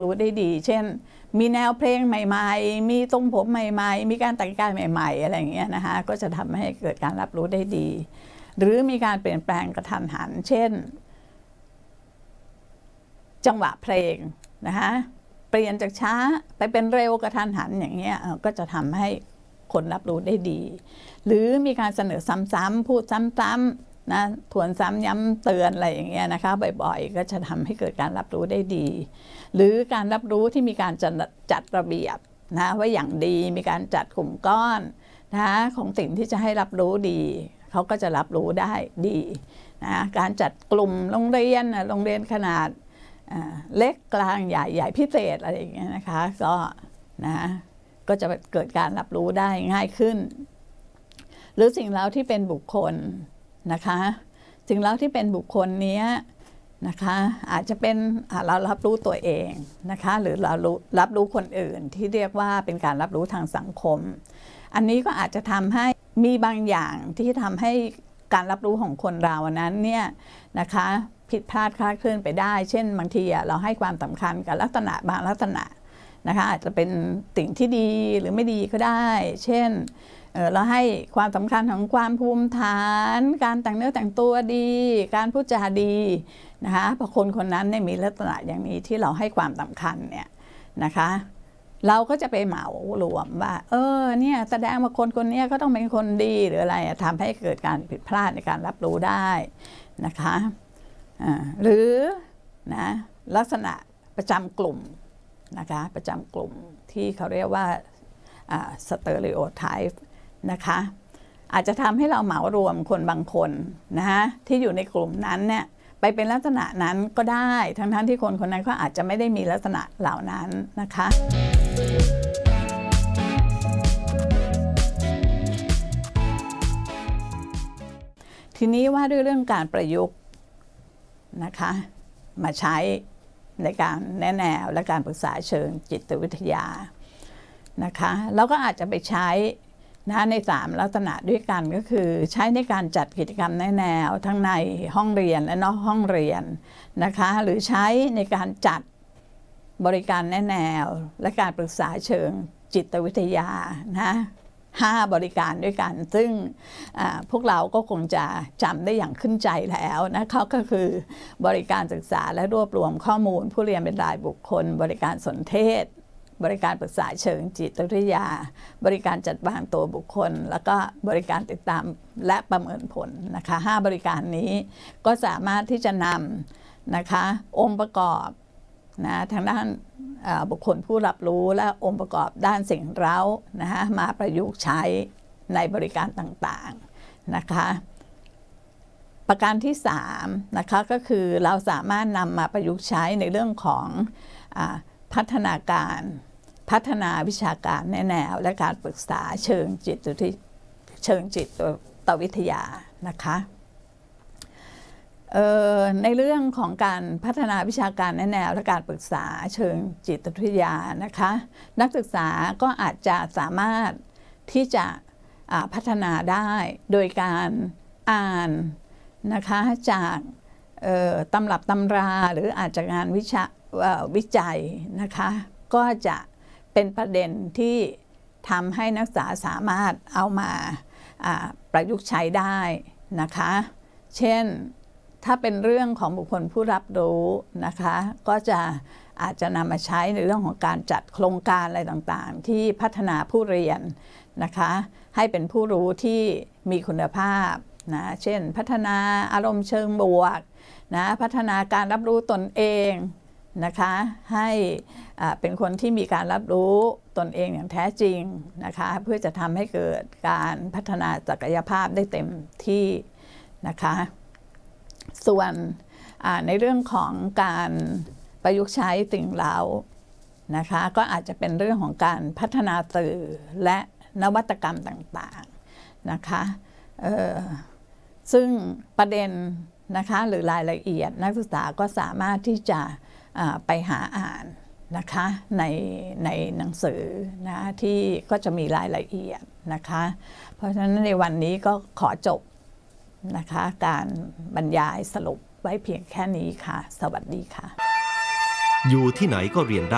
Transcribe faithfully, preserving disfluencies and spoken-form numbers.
รู้ได้ดีเช่นมีแนวเพลงใหม่ๆมีทรงผมใหม่ๆมีการแต่งกายใหม่ๆอะไรอย่างเงี้ยนะคะก็จะทำให้เกิดการรับรู้ได้ดีหรือมีการเปลี่ยนแปลงกระทันหันเช่นจังหวะเพลงนะคะเปลี่ยนจากช้าไปเป็นเร็วกระทันหันอย่างเงี้ยก็จะทำให้คนรับรู้ได้ดีหรือมีการเสนอซ้ำๆพูดซ้ำๆนะทวนซ้ำย้ำเตือนอะไรอย่างเงี้ยนะคะบ่อยๆก็จะทำให้เกิดการรับรู้ได้ดีหรือการรับรู้ที่มีการจัดจัดระเบียบนะว่าอย่างดีมีการจัดกลุ่มก้อนนะของสิ่งที่จะให้รับรู้ดีเขาก็จะรับรู้ได้ดีนะการจัดกลุ่มโรงเรียนโรงเรียนขนาดเล็กกลางใหญ่ใหญ่พิเศษอะไรอย่างเงี้ยนะคะก็นะก็จะเกิดการรับรู้ได้ง่ายขึ้นหรือสิ่งเร้าที่เป็นบุคคลนะคะสิ่งเร้าที่เป็นบุคคลนี้นะคะอาจจะเป็นเรารับรู้ตัวเองนะคะหรือเรารับรู้คนอื่นที่เรียกว่าเป็นการรับรู้ทางสังคมอันนี้ก็อาจจะทำให้มีบางอย่างที่ทำให้การรับรู้ของคนเรานั้นเนี่ยนะคะผิดพลาดคลาดเคลื่อนไปได้เช่นบางทีเราให้ความสำคัญกับลักษณะบางลักษณะนะคะอาจจะเป็นสิ่งที่ดีหรือไม่ดีก็ได้เช่น เ, เราให้ความสำคัญของความภูมิฐานการแต่งเนื้อแต่งตัวดีการพูดจาดีนะคะพอคนคนนั้นเนี่ยมีลักษณะอย่างนี้ที่เราให้ความสำคัญเนี่ยนะคะเราก็จะไปเหมารวมว่าเออเนี่ยแสดงว่าคนคนนี้ก็ต้องเป็นคนดีหรืออะไรทำให้เกิดการผิดพลาดในการรับรู้ได้นะคะหรือนะลักษณะประจำกลุ่มนะคะประจำกลุ่มที่เขาเรียกว่าสเตอริโอไทป์นะคะอาจจะทำให้เราเหมารวมคนบางคนนะคะที่อยู่ในกลุ่มนั้นเนี่ยไปเป็นลักษณะนั้นก็ได้ทั้งๆที่คนคนนั้นก็อาจจะไม่ได้มีลักษณะเหล่านั้นนะคะทีนี้ว่าด้วยเรื่องการประยุกต์นะคะมาใช้ในการแนะแนวและการปรึกษาเชิงจิตวิทยานะคะเราก็อาจจะไปใช้นะในสามลักษณะด้วยกันก็คือใช้ในการจัดกิจกรรมแนะแนวทั้งในห้องเรียนและนอกห้องเรียนนะคะหรือใช้ในการจัดบริการแนะแนวและการปรึกษาเชิงจิตวิทยานะห้าบริการด้วยกันซึ่งพวกเราก็คงจะจำได้อย่างขึ้นใจแล้วนะคะก็คือบริการศึกษาและรวบรวมข้อมูลผู้เรียนเป็นรายบุคคลบริการสนเทศบริการปรึกษาเชิงจิตวิทยาบริการจัดวางตัวบุคคลแล้วก็บริการติดตามและประเมินผลนะคะห้าบริการนี้ก็สามารถที่จะนำนะคะองค์ประกอบนะทางด้านบุคคลผู้รับรู้และองค์ประกอบด้านสิ่งเร้านะคะมาประยุกต์ใช้ในบริการต่างๆนะคะประการที่สามนะคะก็คือเราสามารถนำมาประยุกต์ใช้ในเรื่องของพัฒนาการพัฒนาวิชาการแนะแนวและการปรึกษาเชิงจิตเชิงจิตวิทยานะคะในเรื่องของการพัฒนาวิชาการแนะแนวและการปรึกษาเชิงจิตวิทยานะคะนักศึกษาก็อาจจะสามารถที่จะพัฒนาได้โดยการอ่านนะคะจากตำรับตำราหรืออาจจะงานวิชาวิจัยนะคะก็จะเป็นประเด็นที่ทำให้นักศึกษาสามารถเอามาประยุกต์ใช้ได้นะคะเช่นถ้าเป็นเรื่องของบุคคลผู้รับรู้นะคะก็จะอาจจะนำมาใช้ในเรื่องของการจัดโครงการอะไรต่างๆที่พัฒนาผู้เรียนนะคะให้เป็นผู้รู้ที่มีคุณภาพนะเช่นพัฒนาอารมณ์เชิงบวกนะพัฒนาการรับรู้ตนเองนะคะให้เป็นคนที่มีการรับรู้ตนเองอย่างแท้จริงนะคะเพื่อจะทำให้เกิดการพัฒนาศักยภาพได้เต็มที่นะคะส่วนในเรื่องของการประยุกต์ใช้สิ่งเร้านะคะก็อาจจะเป็นเรื่องของการพัฒนาสื่อและนวัตกรรมต่างๆนะคะซึ่งประเด็นนะคะหรือรายละเอียดนักศึกษาก็สามารถที่จะไปหาอ่านนะคะในในหนังสือนะที่ก็จะมีรายละเอียดนะคะเพราะฉะนั้นในวันนี้ก็ขอจบนะคะการบรรยายสรุปไว้เพียงแค่นี้ค่ะสวัสดีค่ะอยู่ที่ไหนก็เรียนได้